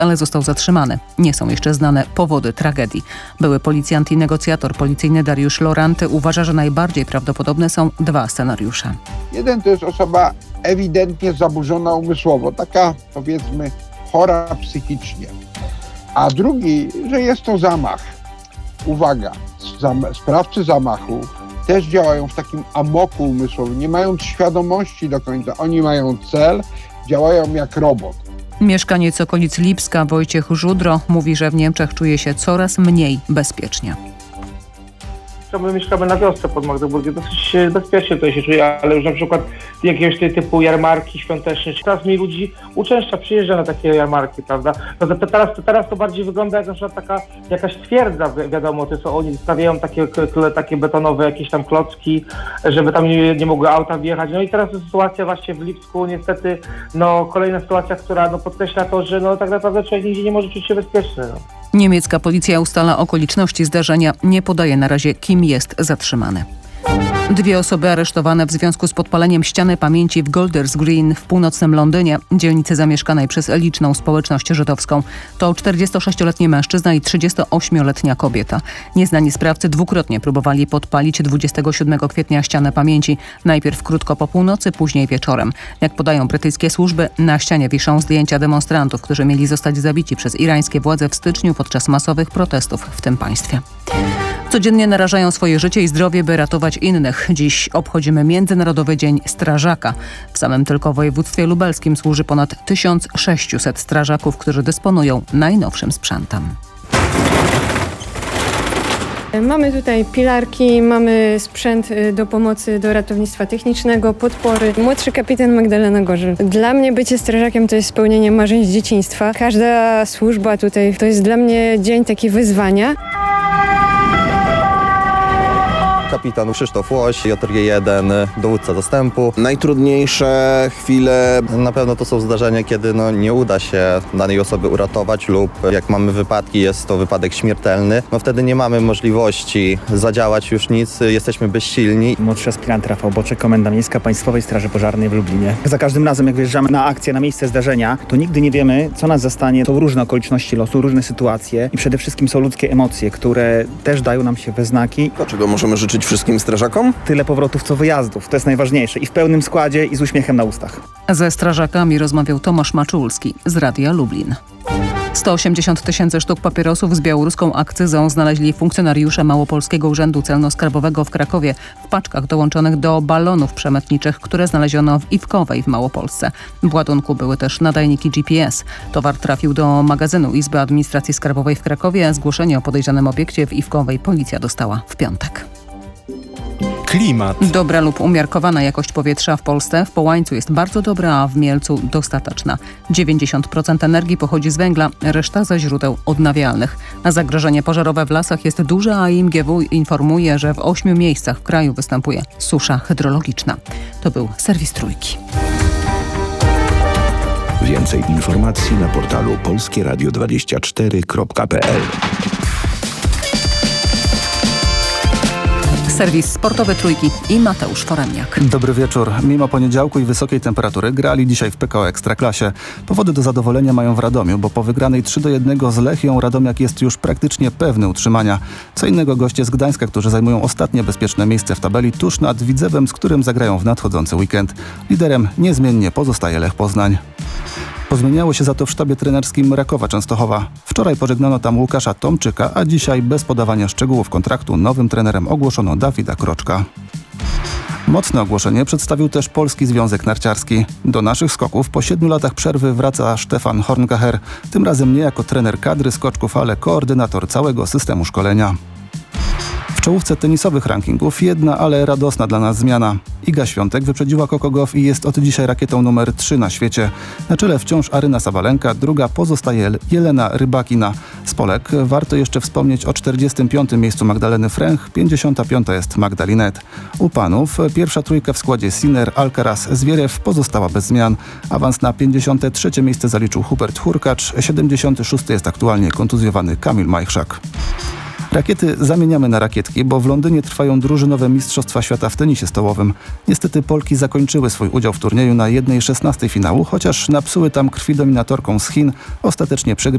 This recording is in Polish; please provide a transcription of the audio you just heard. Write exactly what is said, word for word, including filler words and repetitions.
ale został zatrzymany. Nie są jeszcze znane powody tragedii. Były policjant i negocjator policyjny Dariusz Loranty uważa, że najbardziej prawdopodobne są dwa scenariusze. Jeden to jest osoba ewidentnie zaburzona umysłowo, taka powiedzmy chora psychicznie. A drugi, że jest to zamach. Uwaga, zam- sprawcy zamachu też działają w takim amoku umysłowym, nie mając świadomości do końca. Oni mają cel, działają jak robot. Mieszkaniec okolic Lipska Wojciech Żudro mówi, że w Niemczech czuje się coraz mniej bezpiecznie. My mieszkamy na wiosce pod Magdeburgiem, dosyć bezpiecznie tutaj się czuję, ale już na przykład jakiegoś typu jarmarki świąteczne, coraz mniej ludzi uczęszcza, przyjeżdża na takie jarmarki, prawda? No to teraz, to teraz to bardziej wygląda jak na przykład taka jakaś twierdza, wi- wiadomo, to są, oni stawiają takie, k- takie betonowe jakieś tam klocki, żeby tam nie, nie mogły auta wjechać. No i teraz jest sytuacja właśnie w Lipsku, niestety, no kolejna sytuacja, która no, podkreśla to, że no tak naprawdę człowiek nigdzie nie może czuć się bezpieczny. No. Niemiecka policja ustala okoliczności zdarzenia, nie podaje na razie, kim jest zatrzymany. Dwie osoby aresztowane w związku z podpaleniem ściany pamięci w Golders Green w północnym Londynie, dzielnicy zamieszkanej przez liczną społeczność żydowską. To czterdziestosześcioletni mężczyzna i trzydziestoośmioletnia kobieta. Nieznani sprawcy dwukrotnie próbowali podpalić dwudziestego siódmego kwietnia ścianę pamięci. Najpierw krótko po północy, później wieczorem. Jak podają brytyjskie służby, na ścianie wiszą zdjęcia demonstrantów, którzy mieli zostać zabici przez irańskie władze w styczniu podczas masowych protestów w tym państwie. Codziennie narażają swoje życie i zdrowie, by ratować innych. Dziś obchodzimy Międzynarodowy Dzień Strażaka. W samym tylko województwie lubelskim służy ponad tysiąc sześćset strażaków, którzy dysponują najnowszym sprzętem. Mamy tutaj pilarki, mamy sprzęt do pomocy do ratownictwa technicznego, podpory. Młodszy kapitan Magdalena Gorzyl. Dla mnie bycie strażakiem to jest spełnienie marzeń z dzieciństwa. Każda służba tutaj to jest dla mnie dzień taki wyzwania. Kapitan Krzysztof Łoś, J R G jeden, dowódca zastępu. Najtrudniejsze chwile. Na pewno to są zdarzenia, kiedy no, nie uda się danej osoby uratować lub jak mamy wypadki, jest to wypadek śmiertelny. No wtedy nie mamy możliwości zadziałać już nic, jesteśmy bezsilni. Młodszy aspirant Rafał Boczek, Komenda Miejska Państwowej Straży Pożarnej w Lublinie. Za każdym razem, jak wyjeżdżamy na akcję, na miejsce zdarzenia, to nigdy nie wiemy, co nas zastanie. Są różne okoliczności losu, różne sytuacje i przede wszystkim są ludzkie emocje, które też dają nam się we znaki. Dlaczego możemy życzyć wszystkim strażakom? Tyle powrotów, co wyjazdów. To jest najważniejsze. I w pełnym składzie, i z uśmiechem na ustach. Ze strażakami rozmawiał Tomasz Maczulski z Radia Lublin. sto osiemdziesiąt tysięcy sztuk papierosów z białoruską akcyzą znaleźli funkcjonariusze Małopolskiego Urzędu Celno-Skarbowego w Krakowie w paczkach dołączonych do balonów przemytniczych, które znaleziono w Iwkowej w Małopolsce. W ładunku były też nadajniki G P S. Towar trafił do magazynu Izby Administracji Skarbowej w Krakowie. Zgłoszenie o podejrzanym obiekcie w Iwkowej policja dostała w piątek. Klimat. Dobra lub umiarkowana jakość powietrza w Polsce. W Połańcu jest bardzo dobra, a w Mielcu dostateczna. dziewięćdziesiąt procent energii pochodzi z węgla, reszta ze źródeł odnawialnych. A zagrożenie pożarowe w lasach jest duże, a I M G W informuje, że w ośmiu miejscach w kraju występuje susza hydrologiczna. To był serwis Trójki. Więcej informacji na portalu polskie radio dwadzieścia cztery kropka p l. Serwis sportowy Trójki i Mateusz Foremniak. Dobry wieczór. Mimo poniedziałku i wysokiej temperatury grali dzisiaj w P K O Ekstraklasie. Powody do zadowolenia mają w Radomiu, bo po wygranej trzy do jednego z Lechią Radomiak jest już praktycznie pewny utrzymania. Co innego goście z Gdańska, którzy zajmują ostatnie bezpieczne miejsce w tabeli tuż nad Widzewem, z którym zagrają w nadchodzący weekend. Liderem niezmiennie pozostaje Lech Poznań. Pozmieniało się za to w sztabie trenerskim Rakowa Częstochowa. Wczoraj pożegnano tam Łukasza Tomczyka, a dzisiaj bez podawania szczegółów kontraktu nowym trenerem ogłoszono Dawida Kroczka. Mocne ogłoszenie przedstawił też Polski Związek Narciarski. Do naszych skoków po siedmiu latach przerwy wraca Stefan Horngacher. Tym razem nie jako trener kadry skoczków, ale koordynator całego systemu szkolenia. W czołówce tenisowych rankingów jedna, ale radosna dla nas zmiana. Iga Świątek wyprzedziła Coco Gauff i jest od dzisiaj rakietą numer trzy na świecie. Na czele wciąż Aryna Sabalenka, druga pozostaje Jelena Rybakina. Z Polek warto jeszcze wspomnieć o czterdziestym piątym miejscu Magdaleny Fręch, pięćdziesiąta piąta jest Magda Linette. U panów pierwsza trójka w składzie Sinner, Alcaraz, Zwierew pozostała bez zmian. Awans na pięćdziesiąte trzecie miejsce zaliczył Hubert Hurkacz, siedemdziesiąty szósty jest aktualnie kontuzjowany Kamil Majchrzak. Rakiety zamieniamy na rakietki, bo w Londynie trwają drużynowe Mistrzostwa Świata w tenisie stołowym. Niestety Polki zakończyły swój udział w turnieju na jednej szesnastej finału, chociaż napsuły tam krwi dominatorką z Chin, ostatecznie przegrały